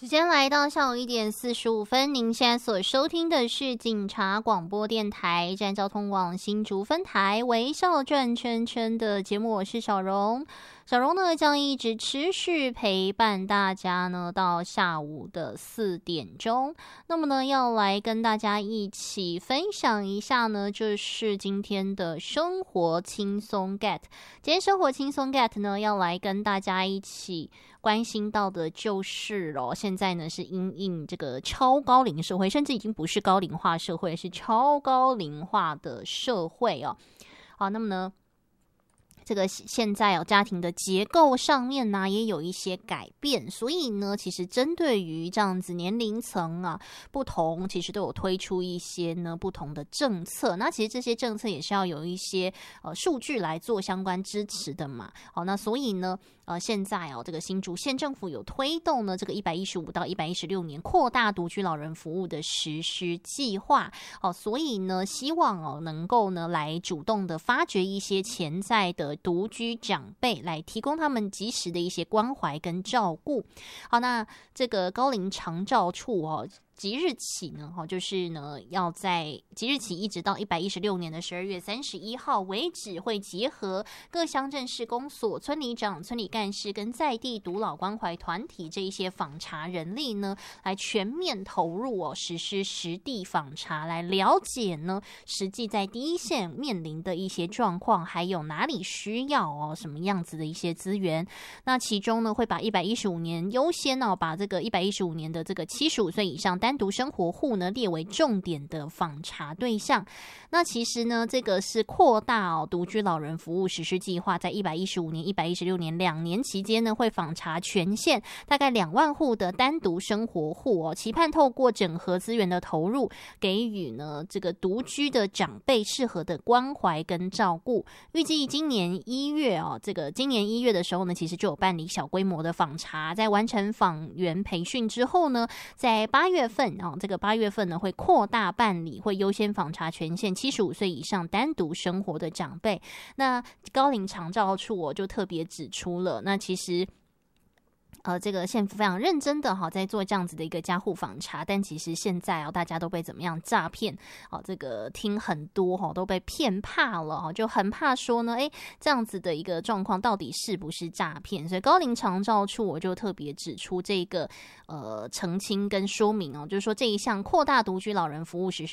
时间来到下午1:45，您现在所收听的是警察广播电台站交通网新竹分台微笑转圈圈的节目，我是小荣。小荣呢将一直持续陪伴大家呢到下午的4点钟。那么呢要来跟大家一起分享一下呢，就是今天的生活轻松 get。今天生活轻松 get 呢要来跟大家一起关心到的就是现在呢是因应这个超高龄社会，甚至已经不是高龄化社会，是超高龄化的社会哦。好，那么呢这个现在家庭的结构上面呢也有一些改变，所以呢其实针对于这样子年龄层不同，其实都有推出一些呢不同的政策。那其实这些政策也是要有一些数据来做相关支持的嘛。好，那所以呢现在这个新竹县政府有推动呢这个115到116年扩大独居老人服务的实施计划。所以呢希望能够呢来主动的发掘一些潜在的独居长辈，来提供他们及时的一些关怀跟照顾。好，那这个高龄长照处即日起呢，就是呢要在即日起一直到116年的12月31号为止，会结合各乡镇市公所、村里长、村里干事跟在地独老关怀团体这一些访查人力呢，来全面投入实施实地访查，来了解呢实际在第一线面临的一些状况，还有哪里需要什么样子的一些资源。那其中呢会把115年优先把这个115年的这个75岁以上单独生活户呢列为重点的访查对象。那其实呢这个是扩大独居老人服务实施计划，在115年、116年2年期间呢会访查全县大概2万户的单独生活户期盼透过整合资源的投入，给予呢这个独居的长辈适合的关怀跟照顾。预计今年1月今年1月的时候呢，其实就有办理小规模的访查，在完成访员培训之后呢，在8月份这个8月份呢会扩大办理，会优先访查全县75岁以上单独生活的长辈。那高龄长照处就特别指出了，那其实这个县府非常认真的在做这样子的一个家户访查，但其实现在大家都被怎么样诈骗这个听很多都被骗怕了就很怕说呢这样子的一个状况到底是不是诈骗。所以高龄长照处我就特别指出这个澄清跟说明就是说这一项扩大独居老人服务实施